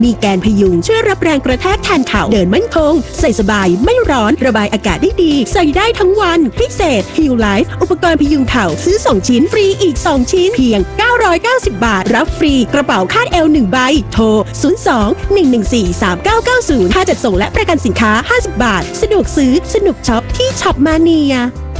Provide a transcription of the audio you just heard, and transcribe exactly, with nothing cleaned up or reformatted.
มีแกนพยุงช่วยรับแรงกระแทกแทนเข่าเดินมั่นคงใส่สบายไม่ร้อนระบายอากาศได้ดีใส่ได้ทั้งวันพิเศษ Heal Life อุปกรณ์พยุงเข่าซื้อสองชิ้นฟรีอีกสองชิ้นเพียงเก้าร้อยเก้าสิบบาทรับฟรีกระเป๋าคาดเอวหนึ่งใบโทรศูนย์ สอง หนึ่ง หนึ่ง สี่ สาม เก้า เก้า ศูนย์ค่าจัดส่งและประกันสินค้าห้าสิบบาทสะดวกซื้อสนุกช็อปที่ช็อปมาเนีย